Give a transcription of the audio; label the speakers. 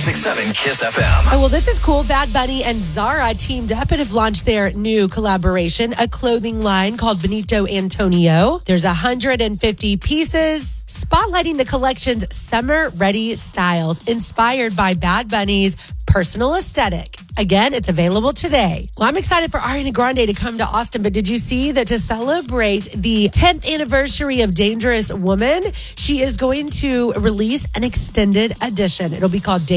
Speaker 1: 96.7 Kiss FM.
Speaker 2: Oh, well, this is cool. Bad Bunny and Zara teamed up and have launched their new collaboration, a clothing line called Benito Antonio. There's 150 pieces spotlighting the collection's summer-ready styles inspired by Bad Bunny's personal aesthetic. Again, it's available today. Well, I'm excited for Ariana Grande to come to Austin, but did you see that to celebrate the 10th anniversary of Dangerous Woman, she is going to release an extended edition. It'll be called